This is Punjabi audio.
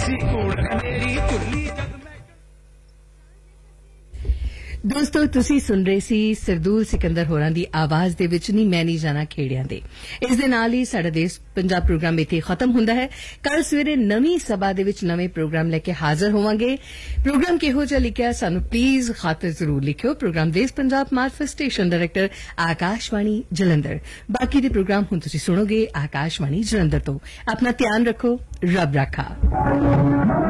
ਦੋਸਤੋ ਤੁਸੀਂ ਸੁਣ ਰਹੇ ਸੀ ਸਰਦੂਲ ਸਿਕੰਦਰ ਹੋਰਾਂ ਦੀ ਆਵਾਜ਼ ਦੇ ਵਿੱਚ ਨਹੀਂ ਮੈਂ ਨਹੀਂ ਜਾਣਾ ਖੇੜਿਆਂ ਦੇ। ਇਸ ਦੇ ਨਾਲ ਹੀ ਸਾਡਾ ਦੇਸ਼ ਪੰਜਾਬ ਪ੍ਰੋਗਰਾਮ ਇੱਥੇ ਖਤਮ ਹੁੰਦਾ ਹੈ। ਕੱਲ ਸਵੇਰੇ ਨਵੀਂ ਸਭਾ ਦੇ ਵਿੱਚ ਨਵੇਂ ਪ੍ਰੋਗਰਾਮ ਲੈ ਕੇ ਹਾਜ਼ਰ ਹੋਵਾਂਗੇ। ਪ੍ਰੋਗਰਾਮ ਕਿਹੋ ਜਿਹਾ ਲਿਖਿਆ ਸਾਨੂੰ ਪਲੀਜ਼ ਖਾਤਰ ਜ਼ਰੂਰ ਲਿਖਿਓ। ਪ੍ਰੋਗਰਾਮ ਦੇਸ਼ ਪੰਜਾਬ ਮਾਰਫਤ ਸਟੇਸ਼ਨ ਡਾਇਰੈਕਟਰ ਆਕਾਸ਼ਵਾਣੀ ਜਲੰਧਰ। ਬਾਕੀ ਦੇ ਪ੍ਰੋਗਰਾਮ ਹੁਣ ਤੁਸੀਂ ਸੁਣੋਗੇ ਆਕਾਸ਼ਵਾਣੀ ਜਲੰਧਰ ਤੋਂ। ਆਪਣਾ ਧਿਆਨ ਰੱਖੋ। ਰੱਬ ਰਾਖਾ।